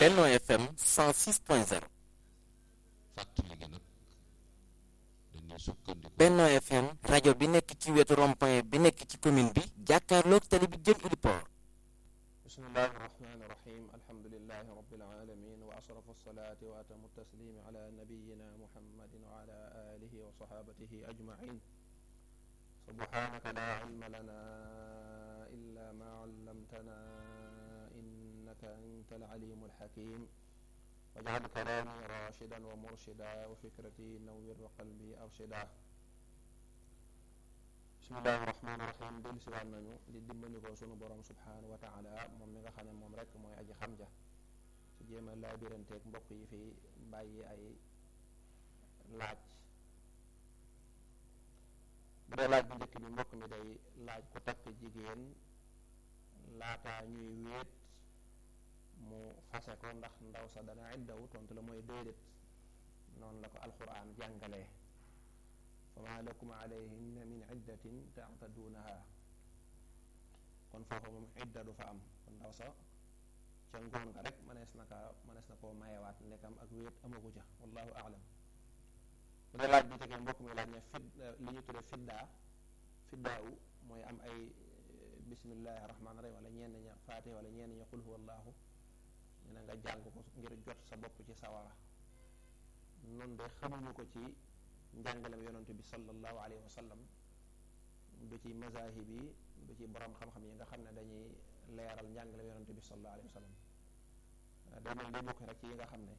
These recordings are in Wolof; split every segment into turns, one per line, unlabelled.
Benno FM 106.0
fàttali gi nag dañuy sukkandiku
Benno FM rajo bi nekk ci wetu rond-point bi nekk ci commune bi jàkkaarloog tali bi jëm Iliport.
bismillahi irrahmani irrahim alhamdulilahi rabilalamin wa asrafu alsalati wa atamu taslimi ala nabiyina muhammadin wa ala alihi wa sahabatihi ajmain subhanaka la ilma lana illa ma allamtana innaka anta alalimu alhakim waj'al kalami rashidan wa murshida wa fikrati nawwir wa qalbi arshida bismillahi rahmaani rahim dellu si waat nañu di dimbandikoo sunu borom subhanahu wa taala moom mi nga xam ne moom rek mooy aji xam ja ci jéem a laabiranteeg mbokk yi fi bàyyi ay laaj bu dee laaj bu njëkk bi mbokk mi day laaj ku takk jigéen laataa ñuy wéet mu fase ko ndax ndaw sa dana iddawu tontu la mooy déedéet noonu la ko alquran jàngalee fama lakum alayhinna min iddatin ta'tadunaha kon foofu moom idda du fa am kon ndaw sa ca ngoon nga rek mënees na koo mayewaat nekkam ak wéet amagu ca wallahu a'lam bu dee laaj bi tegee mbokk mi laaj ne li ñu tudde fiddaawu mooy am ay bismillahi rahmaani rahim wala ñenn ña faatiha wala ñenn ña qul huwa allahu ñu ne nga jàng ko ngir jot sa bopp ci sawara noonu de xamuñu ko ci njàngalem yonent bi sallallahu alayhi wa sallam du ci mazahib yi du ci borom xam-xam yi nga xam ne dañuy leeral njàngalem yonent bi sallallahu alayhi wa sallam day mel day bokk rek ci yi nga xam ne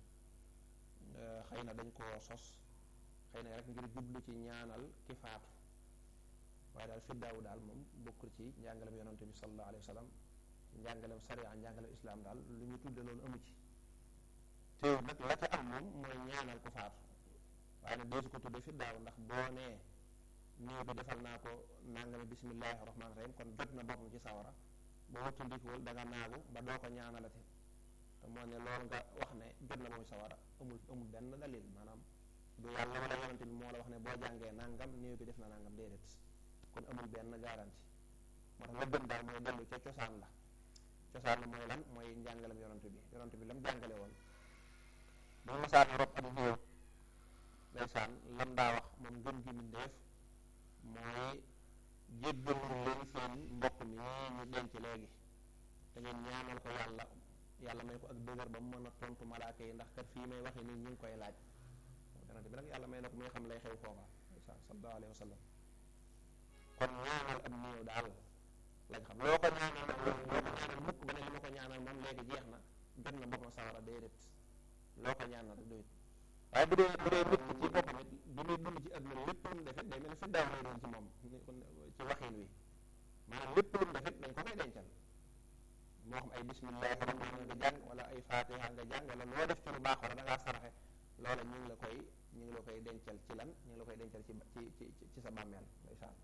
xëy na dañ koo sos xëy na rek ngir jublu ci ñaanal ki faatu waaye daal fiddaawu daal moom bokkul ci njàngalem yonent bi sallallahu alayhi wa sallam njàngalem sariya njàngalem islam daal lu ñu tudde loolu amu ci teew nag la ca am moom mooy ñaanal ko faatu waaye nag deesu ko tudde fiddaaw ndax boo nee néew bi defal naa ko nangami bismillahi rahmaani rahim kon jot na boppam ci sawara boo wattandikuwul da nga naagu ba doo ko ñaanalati te moo ne loolu nga wax ne jot na boppam sawara amul benn dalil maanaam du yàlla wala yonante bi moo la wax ne boo jàngee nangam néew bi def na nangam déedéet kon amul benn garanti moo tax la gën daal mooy dellu ca cosaan la mooy lan mooy njàngalem yonante bi lam jàngale woon bu masaan rob ak néew ndeysaan lam daa wax moom gën gi mindeef mooy jéggalul leen seen mbokk mi ñu denc léegi da ngeen ñaanal ko yàlla may ko ak dëgër ba mu mën a tontu malaaka yi ndax kat fii may waxe nii ñu ngi koy laaj yonante bi nag yàlla may na ko muy xam lay xew foofa ndeysaan sallallahu alayhi wa sallam kon ñaanal ab néew daal lañ xam loo ko ñaanal mukk ba ne li ma ko ñaanal moom léegi jeex na jot na boppam sawara déedéet loo ko ñaanal rek doyut waaye bu dee nit ki ci boppam it bi muy dund ci àdduna lépp lu mu defit day mel ne fiddaaw lay doon ci moom ci waxin wi maanaam lépp lu mu defit dañ ko koy dencal moo xam ay bismillahi rahmaani nga jàng wala ay fatiha nga jàng wala loo def ci lu baax wala da ngaa saraxe loola ñu ngi la koy dencal ci lan ñu ngi la koy dencal ci sa bàmmeel ndeysaan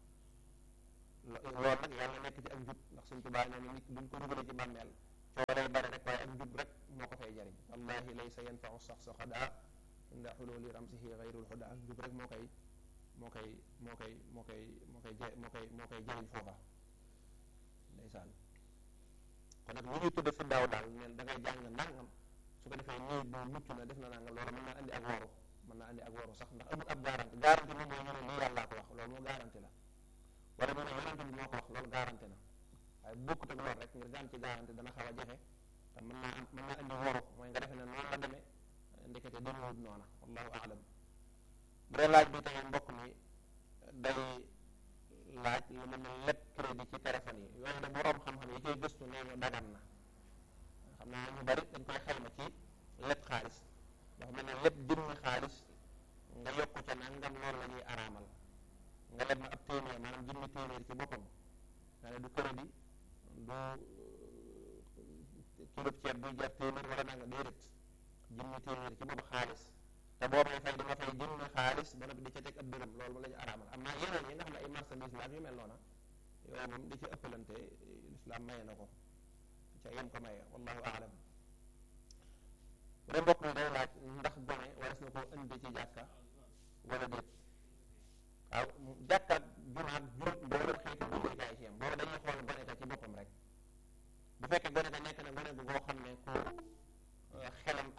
loolu nag yàlla nekk ci ak njub ndax suñ tubaab nee na nit buñ ko dugalee ci bàmmeel coow day bari rek waaye ak njub rek moo ko fay jariñ wallahi laysa yanfau saxsa xadaa inda xululi ramsihi gayrul xuda ak njub rek moo koy jariñ foofa ndeysaan kon nag li ñuy tudde fi daaw daal neen da ngay jàng nangam su ko defee néew bi mucc na def na nangam loolu mën naa andi ak waru sax ndax amul ab garanti moom mooy ñu ne lii yàllaa ko wax loolu moo garanti la wala ñu ne yonante bi moo ko wax loolu garanti na waaye bokkut ak loolu rek ngir gaan ci garanti dana xaw a jafe te mën naa andi waru mooy nga defe ne noonu la demee ndekete demewut noona wallahu a'lam bu dee laaj bi tamit mbokk mi day laaj lu mel ne lépp crédit ci téléphone yi yooyu nag boroom xam-xam yi koy gëstu nee ñu dagan na xam naa ñu bari dañ koy xayma ci lépp xaalis dafa mel ne lépp jëmmi xaalis nga yokku ca nangam loolu la ñuy araamal nga leb ma ab téeméer maanaam jëmmi téeméer ci boppam nga ne du crédit du kilo ceeb buy jar téeméer wala nanga déedéet jëmmi téeméer ci boobu xaalis te boo may fay dama fay jëmmi xaalis ba noppi di ca teg ab dërëm loolu moom la ñu araamal am naa yeneen yi nga xam ne ay marchandise la ak yu mel noona yooyu moom di ci ëppalante lislaam maye na ko ca yem ko maye wallahu aalam bu dee mbokk mi day laaj ndax gone waras na koo indi ci jàkka wala déet waaw jàkka jumaat boobu xeeti jullikaay ci yam boobu dañuy xool gone ka ci boppam rek bu fekkee gone ka nekk na gone gu goo xam ne ku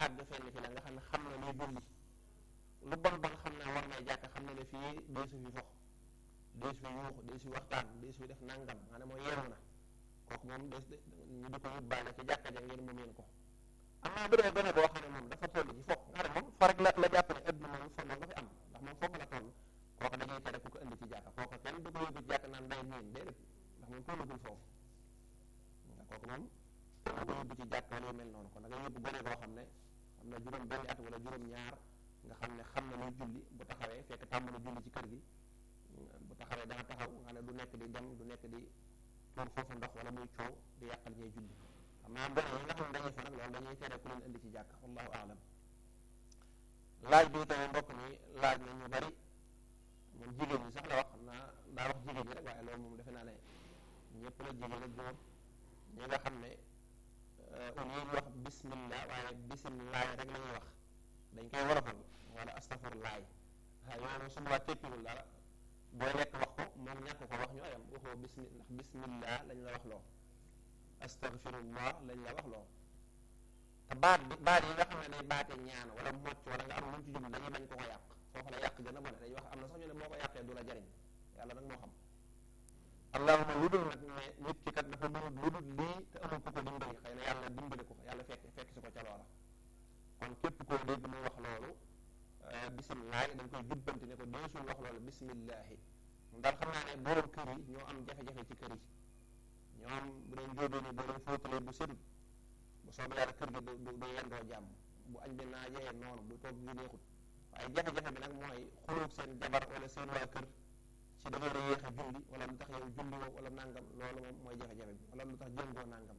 àgg fenn fi la nga xam ne xam na luy julli lu bon bon xam ne war nay jàkk xam ne ne fii deesu fi fox deesu fi yuux deesu fi waxtaan deesu fi def nangam maanaam mooy yeewu na kooku moom des ñu di ko yóbbaale ci jàkka ja ngeen mu meen ko am naa bu dee gone boo xam ne moom dafa toll ci fox nga xam ne moom fa rek la jàpp ne adduna moom fo moom dafa am ndax moom foofu la toll kooku dañuy tere ku ko indi ci jàkka kooku kenn du ko yóbbu ci jàkka naan day miin déedéet ndax moom tollagul foofu nga kooku moom da ko yóbbu ci jàkka wala yu mel noonu kon da nga yóbbu gone boo xam ne am na juróom benn at wala juróom ñaar nga xam ne xam na luy julli bu taxawee fekk tàmm na julli ci kër gi bu taxawee dana taxaw nga ne du nekk di dem du nekk di tuur foofu ndox wala muy coow di yàqal ñuy julli xam naa gone yi nga xam ne dañuy fa nag loolu dañuy tere ku leen indi ci jàkka wallahu aalam laaj bi tamit mbokk mi laaj na ñu bari moom jigéen ñi sax la wax xam naa daa wax jigéen ñi rek waaye loolu moom defe naa ne ñëpp la jigéen ak góor ñi nga xam ne au lieu ñu wax bismillah waaye bisimilaay rek la ñuy wax dañ koy wolofal wala astafurlaay waaye yooyu moom su ma tekkiwul dara booy lekk wax ko moom ñàkk ko wax ñu ayam waxoo ndax bismillah lañ la wax loo astagfirullah lañ la wax loo te baat yi nga xam ne day baate ñaan wala mocc wala nga am lu mu ci jublu dañuy bañ ko yàq foofu la yàq gën a bone dañuy wax am na sax ñu ne boo ko yàqee du la jariñ yàlla nag moo xam allahuma lu dul nag ne nit ki kat dafa mënul lu dul lii te amul ko dimbali xëy na yàlla dimbali ko yàlla fekk si ko ca loola kon képp koo dégg muy wax loolu bisimilah dañ koy jubbanti ne ko deesul wax loolu bisimillahi ndax xam naa ne borom kër yi ñoo am jafe-jafe ci kër yi ñoom bu dee njóobee ni boo leen fóotalee bu sedul bu soobee yàlla kër gi du yendoo jàmm bu añ bi naajee noonu bu toog gi neexut waaye jafe-jafe bi nag mooy xulóog seen jabar wala seen waa kër ci da ngay yéex a julli wala lu tax yow julli woo wala nangam loolu moom mooy jafe-jafe bi wala lu tax jëngoo nangam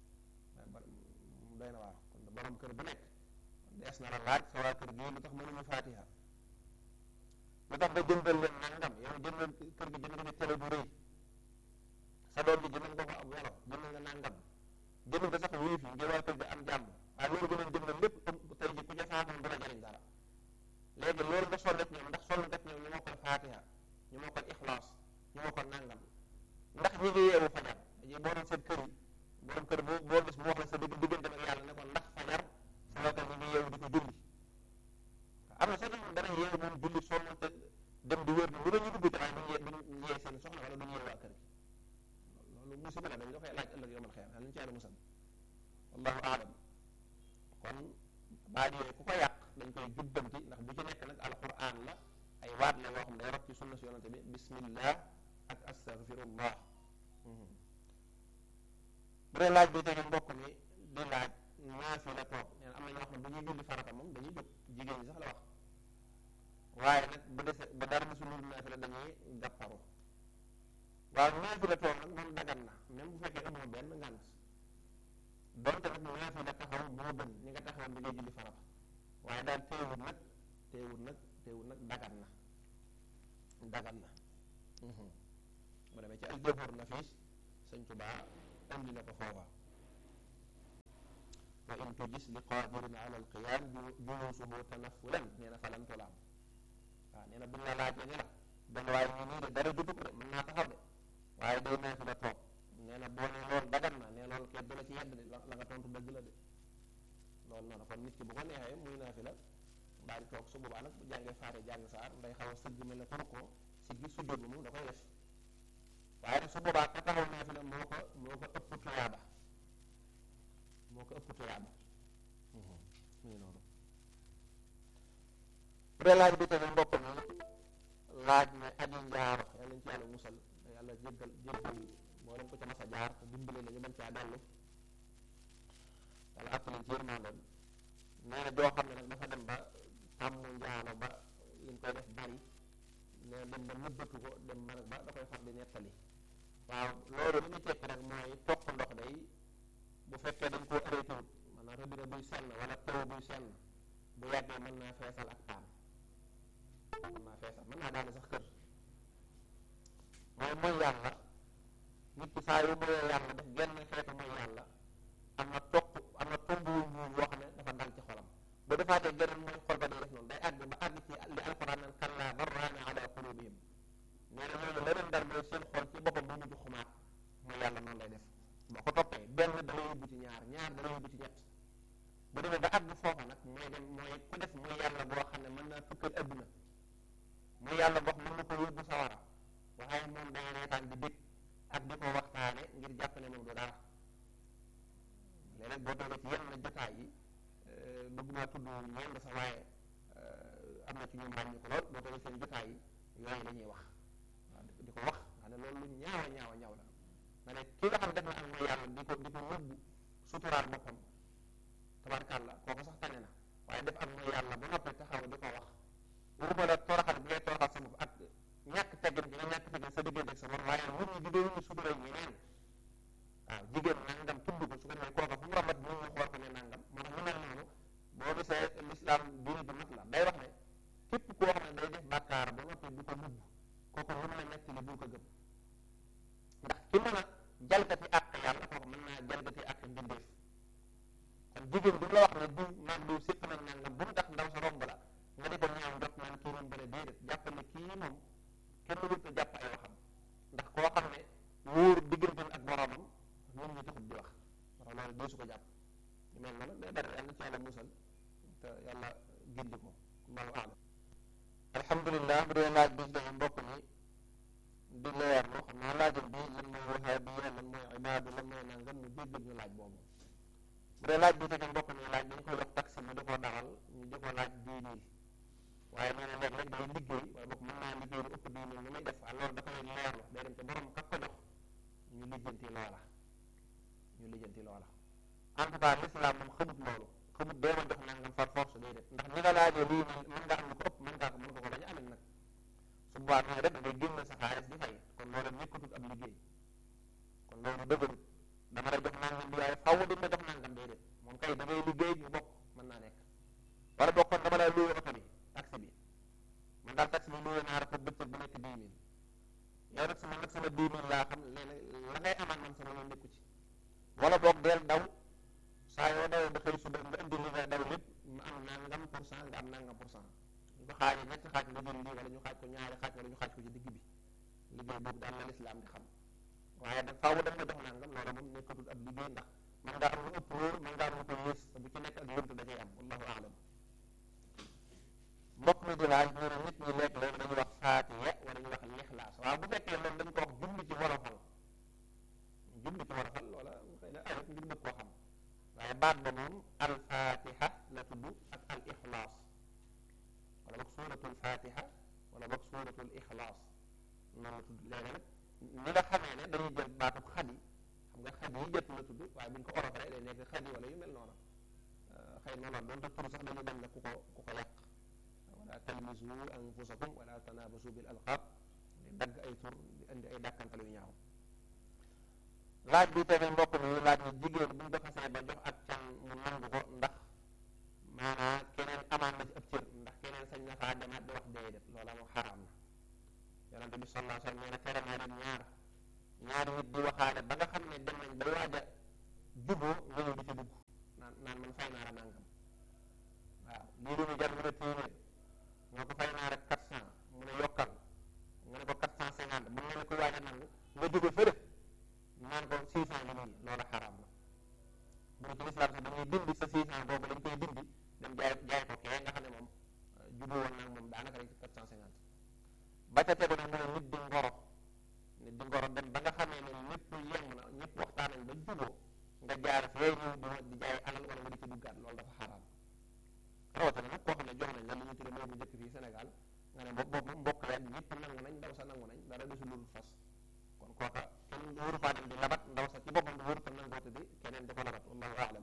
doy na waar kon borom kër bu nekk dees na la laaj sa waa kër gi lu tax mënuñu faatiha lu tax nga jëndal leen nangam yow jëndal kër gi jënd nga télé bu rëy sa doom bi jëndal nga ko ab welo jëndal nga nangam jënd nga sax wifi ngir waa kër gi am jàmm waaye loolu gënoon jëndal lépp tey ji ku ca faamoon du la jariñ dara léegi loolu nga sonn ak ñoom ndax sonn ak ñoom ñu mokkal faatiha ñu mokkal ixlaas ñu mokkal nangam ndax ñi ngi yeewu fajar dañuy boo doon seen kër yi borom kër boo gis mu wax la sa diggante nag yàlla ne ko ndax fajar sa waa kër ñi ngi yeewu di ko julli am na sax ñoom dana yeewu moom julli sonn te dem di wér lu nañu dugg te waaye duñu yee seen soxna wala duñu yee waa kër gi loolu musiba la dañ la koy laaj ëllëg yomal xeer nañ ci yàlla musal wallahu aalam kon baat yooyu ku ko yàq dañ koy jubbanti ndax bu ci nekk nag alquran la ay waat la yoo xam ne day rot ci sunna si yonante bi bismillah ak astaghfirullah bu dee laaj bi tege mbokk mi di laaj naafila toog nee na am na ñoo xam ne bu ñuy julli farata moom dañuy jóg jigéen ñi sax la wax waaye nag bu dese ba dara na suñu naafila dañuy gàpparu waaw naafila toog nag moom dagan na même bu fekkee amoo benn ngànt donte nag naafila taxaw moo gën ni nga taxawoon bi ngay julli farata waaye daal teewul nag dagan na bu demee ci aljawhar nafis sëñ Tuubaa indi na ko foofa wa in tujis li qadirin ala alqiyam julusuhu tanaffulan nee na falan tulaam waaw nee na buñ la laajee ne la benn waaye ñu nii de dara jutu ko de mën naa taxaw de waaye day naa fi la toog nee na boo ne loolu dagan na ne loolu kenn du la ci yedd de la nga tontu dëgg la de loolu noonu kon nit ki bu ko neexee muy naa fi la daal di toog su boobaa nag bu jàngee faare jàng saar nday xaw a sëgg mel ne torkoo si gis su dégg moom da koy def waaye nag su boobaa ka taxaw naa fi la moo ko ëpp tuyaaba muy noonu bu dee laaj bi tamit mbokk mi laaj ne aji njaaro yàlla nañ ci yàlla musal yàlla jéggal moo leen ko ca mas a jaar te dimbale la ñu mën caa dellu wala àpp leen ci yërmandem nee na doo xam ne nag dafa dem ba tàmm njaalo ba li ñu koy def bari nee dem ba nëbbatu ko dem ba nag ba da koy far di nettali waaw loolu li ñu tekki nag mooy toq ndox day bu fekkee dañ koo arrêté wut maanaam robinet buy senn wala taw buy senn bu yàggee mën naa feesal ak paan mën naa daane sax kër mooy yàlla nit ki saa yu mooyee yàlla def genn xeetu mooy yàlla am na tomb wu ñuul yoo xam ne dafa dal ci xolam bu defaatee geneen mooy xol ba day def noonu day àgg ba àgg ci li alquran naan kallaa bal raana ala qulubihim nee na loolu la leen dal mooy seen xol ci boppam bu mujj xumaat mooy yàlla noonu lay def boo ko toppee benn da lay yóbbu ci ñaar da lay yóbbu ci ñett bu demee ba àgg foofa nag mooy ku def mooy yàlla boo xam ne mën naa tukkal adduna mooy yàlla boo xam ne mën na ko yóbbu sawara waaye moom day reetaan di dégg ak di ko waxtaane ngir jàpp ne moom du dara léeg-léeg boo toogee ci yenn jotaay yi bëgg naa tudd ñeen sax waaye am na ci ñoom ràññi ko lool boo toogee seen jotaay yi yooyu la ñuy wax waaw di ko wax xam ne loolu lu ñaaw a ñaaw la nga ne ki nga xam def na ak mooy yàlla di ko nëbbu suturaal boppam tabarkàlla kooku sax tane na waaye def ak mooy yàlla ba noppi taxaw di ko wax waxuma la toroxal bi ngay toroxal sa bopp ak ñàkk teggin bi nga ñàkk teggin sa diggante ak sa bopp waaye nit ñi di doon ñu sutura ñeneen waaw jigéen nangam tudd ko su ko defee kooka fu mu ramat ñu ñu xool ko ne nangam moo tax ñu mel noonu boo gisee lislaam diine bi mat la day wax ne képp koo xam ne day def bàkkaar ba noppi du ko nubb kooku lu mën a nekk li bul ko gëm ndax ki mën a jalgati àq yàlla kooku mën naa jalgati àq mbindeef kon jigéen bi la wax ne du maag diw séq nañ nangam bu mu tax ndaw sa romb la nga di ko ñaaw jot naan kii romb la déedéet jàpp ne kii moom kenn mënut a jàpp ay waxam ndax koo xam ne wóor digganteem ak boromam ñun ñu taxut di wax wala loolu dee su ko jàpp ñu mel noonu day bari yàlla ci yàlla musal te yàlla gindi ko allahu aalam alhamdulilah bu dee laaj bi dafa mbokk ni di leerlu xam naa laajam bi lan mooy wahaabiya lan mooy ibaadu lan mooy nangam mu dégg ñu laaj boobu bu dee laaj bi tamit mbokk ni laaj dañ koy wax taxi mu di ko dawal ñu di ko laaj 10 000 waaye nee na léeg-léeg day liggéey wala boog mën naa liggéey lu ëpp 10 000 ñu muy def alors da koy leerlu day dem te borom kak ko jox ñu lijjanti loola en tout cas l'islam moom xamut loolu xamut doo ma jox nangam par force day def ndax ni nga laajee lii mën nga am lu ko ëpp mën nga ko bañ a amee nag su boobaa nee rek ngay génn sa xaalis di fay kon loolu nekkatul ab liggéey kon loolu dëgërut dama la jox nangam bi waaye faaw di ma jox nangam day def moom kay da ngay liggéey ñu bokk mën naa nekk wala bokk kon dama lay loué oto bi taxi bi man daal taxi bi loué naa rek bëccëg bu nekk 10 000 yow nag sama 10 000 laa xam léegi la ngay amaan man sama yoon nekku ci wala boog deel daw saa yoo dawee ba xëy suba nga indi li ngay daw lépp mu am nangam pour cent nga am nangam pour cent ñu ko xaajee ñetti xaaj nga jël lii wala ñu xaaj ko ñaari xaaj wala ñu xaaj ko ci digg bi liggéey boobu daal la lislaam di xam waaye da faaw da nga jox nangam loolu moom nekkatul ab liggéey ndax man ngaa am lu ëpp wóor man ngaa am lu ko yées te bu ci nekk ak lënt da cay am wallahu aalam mbokk mi di laaj ñu ne nit ñi léeg-léeg dañuy wax faatiya wala ñu wax lixlaas waaw bu fekkee loolu dañ ko wax jublu ci wolofal loola xëy na ayat ngir bëgg koo xam waaye baat ba moom al fatiha la tudd ak al ixlaas wala boog suuratul fatiha wala boog suuratul ixlaas noonu la tudd léegi nag ni nga xamee ne dañuy jël baatub xadi xam nga xadi yi jët la tudd waaye buñ ko orofalee day nekk xadi wala yu mel noonu xëy na loolu doon te tur sax dañu bañ na ku ko yàq wala talmizu anfusakum wala tanabasu bil alqab di dagg ay tur di indi ay dàkkantal yu ñaaw laaj bi tamit mbokk mi laaj ni jigéen buñ ko xasee ba jox ak can mu nangu ko ndax maanaam keneen amaan na ci ab cër ndax keneen sañ na faa demaat di wax déedéet loola moom xaraam na yonente bi sallallahu alayhi wa sallam nee na tere naa dem ñaari nit di waxaale ba nga xam ne dem nañ bay waaj a juboo nga ñëw di ci dugg naan man fay naa la nangam waaw lii lu mu jar mu ne téeméer nga ko fay naa rek 400 mu ne yokkal nga ne ko 450 bu ne ko waaj a nangu nga jóge fële naan ko 600 li nii loola xaraam la bu ci lislaam sax dañuy dindi sa 600 boobu dañ koy dindi dem jaay ko kee nga xam ne moom juboo woon nag moom daanaka rek 450 ba ca tegu nag mu ne nit di ngoro dem ba nga xamee ne ñëpp yem na ñëpp waxtaan nañ ba juboo nga jaar fee ñëw di jaay alal wala nga di ci duggaat loolu dafa xaraam rawatina nag koo xam ne jox nañ la lu ñu tuddee mooy bu njëkk fii Sénégal nga ne boobu moom mbokk leen ñëpp nangu nañ ndaw sa nangu nañ dara desul lu fas kon kooka kenn wóoru faa dem di labat ndaw sa ci boppam wóoru fa nangoote di keneen di ko labat wallahu aalam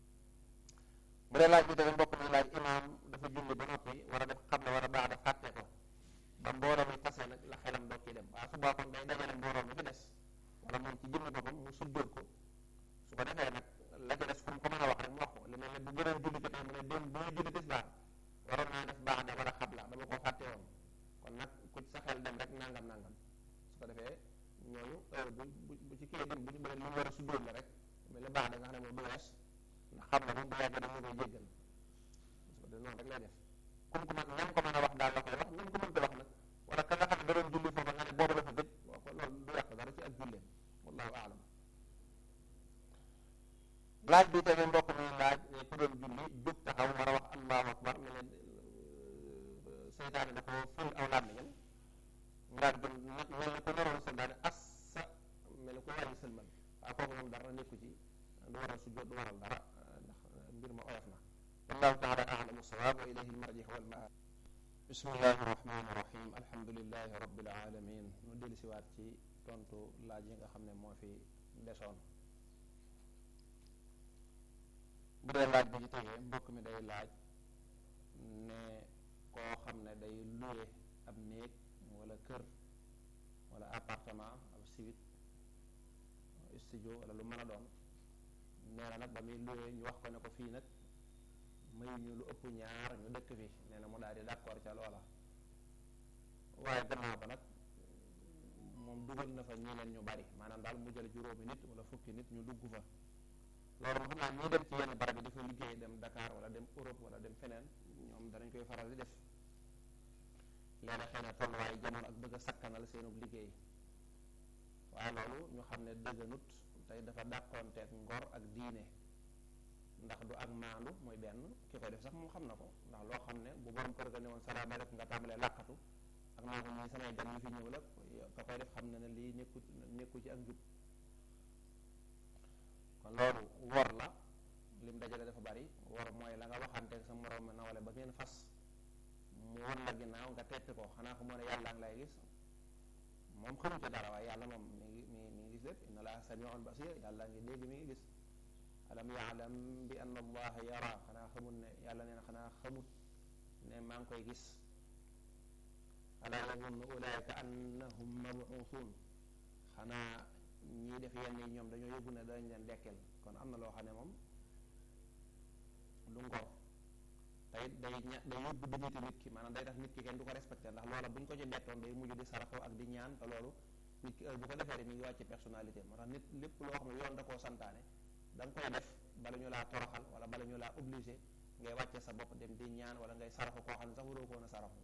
bu dee laaj bi tamit mbokk mi laaj imaam dafa julli ba noppi war a def xam ne war a baax da fàtte ko ba mbooloo mi tase nag la xelam doog ciy dem waaw subaa kon day dajale mbooloo mi fi des wala moom ci jëmmi boppam mu sujjóot ko su ko defee nag la ca des fu mu ko mën a wax rek mu wax ko li mel ne bu gënoon julli jotee mu ne dem bu muy julli tisbaar waroon naa def baax da war a xabla dama ko fàtte woon kon nag ku sa xel dem rek nangam su ko defee ñooñu heure bu ci kii dem bu ñu bëri lu mu war a sujjóot la rek mel ne baax da nga xam ne moom du wees ndax xam na moom bu yàgg dañu koy jéggal su ko defee noonu rek lay def comme que man ñam ko mën a wax daal la koy wax ñam ko mënta wax nag wala ka nga xam ne da doon julli foofa nga ne boobu la fa gëj wax ko loolu du yàq dara ci ak julleem wallahu aalam laaj bi tamit mbokk mi laaj ne ku doon julli jóg taxaw war a wax allahu akbar mel ne seytaane da ko ful aw làmmiñam mu daal gën mel ne ko naroon sël daal assa mel ne ko wàññi sëlmal waaw kooku moom dara nekku ci du waral sujjóot du waral dara ndax mbir ma oyof na wallahu taala a'lamu sawaab wa ilayhi al-marji wal ma'aab bismillahi rahmani rahim alhamdulillahi rabbil alamin nu dellu siwaat ci tontu laaj yi nga xam ne moo fi desoon bu dee laaj bi ci tegee mbokk mi day laaj ne koo xam ne day loué ab néeg wala kër wala appartement ab suite studio wala lu mën a doon nee na nag ba muy loué ñu wax ko ne ko fii nag may ñu lu ëpp ñaar ñu dëkk fi nee na mu daal di d'accord ca loola waaye gannaaw ba nag moom dugal na fa ñeneen ñu bari maanaam daal mu jël juróomi nit wala fukki nit ñu dugg fa loolu ma xam naa ñii dem ci yenn barab yi dafa liggéey dem Dakar wala dem Europe wala dem feneen ñoom danañ koy faral di def léeg xëy na tolluwaay jamono ak bëgg a sakkanal seenub liggéey waaye loolu ñu xam ne dëgganut tey dafa dàqoonteeg ngor ak diine ndax du ak maandu mooy benn ki koy def sax moom xam na ko ndax loo xam ne bu borom kër ga ne woon salaamaaleykum nga tàmbalee làkkatu ak naa ko ñii samay gan yi fi ñëw la ka koy def xam na ne lii nekku ci ak njub kon loolu wor la lim dajale dafa bari wor mooy la nga waxanteeg sa moroom nawle ba ngeen fas mu won la ginnaaw nga tett ko xanaa ko moo ne yàlla ngi lay gis moom xamu ci dara waaye yàlla moom mi ngi gis lépp inna allaha samiun basir yàlla ngi dégg mi ngi gis alam yaalam bi anna allaha yara xanaa xamut ne yàlla nee na xanaa xamut ne maa ngi koy gis alaa yazunnu ulaika annahum mabuusun xanaa ñii def yenn yi ñoom dañoo yóbbu ne dañ leen dekkel kon am na loo xam ne moom du ngor tey day yóbbu dignité nit ki maanaam day tax nit ki kenn du ko respecté ndax loola bu ñu ko ci bettoon day mujj di saraxoo ak di ñaan te loolu nit ki bu ko defee rek mi ngi wàcce personnalité moo tax nit lépp loo xam ne yoon da koo santaane da nga koy def bala ñu laa toroxal wala bala ñu laa obligé ngay wàcce sa bopp dem di ñaan wala ngay saraxu koo xam ne sax waroo ko woon a saraxu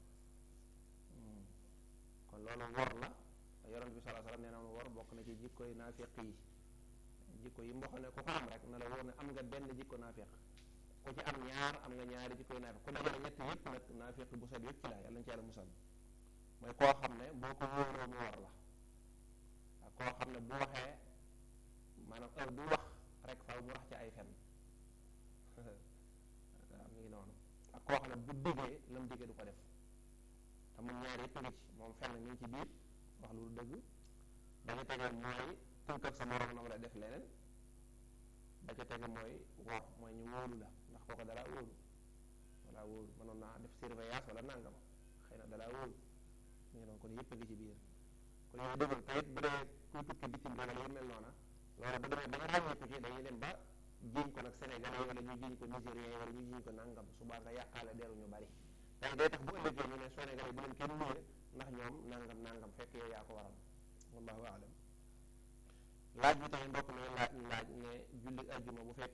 kon loolu wor la yonent bi sallallahu alayhi wasallam nee na wor bokk na ci jikko yi naafiq yi jikko yi mboq ne ku ko am rek na la wóor ne am nga benn jikko naafiq ku ci am ñaar am nga ñaari jikko yi naafiq ku dajale ñett yëpp nag naafiq bu set yëpp ci la yàlla ñu ci yàlla musal mooy koo xam ne boo ko wóoroo mu war la ak koo xam ne bu waxee maanaam heure bu wax rek faaw mu wax ci ay fen waaw mi ngi noonu ak koo xam ne bu diggee la mu diggee du ko def te moom ñaar yëpp ngi ci moom fenn mi ngi ci biir wax lu dëgg ba ca tege mooy tënk ak sa morom na wala def leneen ba ca tege mooy wor mooy ñu wóolu la ndax kooku dalaa wóolu mënoon naa def surveillance wala nangam xëy na dalaa wóolu ñu ngi doon kon yëpp a ngi ci biir kon yow dëggal te it bu dee kuy tukki bitim réew wala yu mel noona loolu bu demee ba nga ràññeeku ci dañuy dem ba jiiñ ko nag Sénégalais yi wala ñu jiiñ ko Nigériens yi wala ñu jiiñ ko nangam subaa nga yàqaale deru ñu bari tey day tax bu ëllëgee ñu ne Sénégalais bu leen kenn nuye ndax ñoom nangam fekk yow yaa ko waral wallahu aalam laaj bi tamit mbokk mi laaj ne julli ajjuma bu fekkee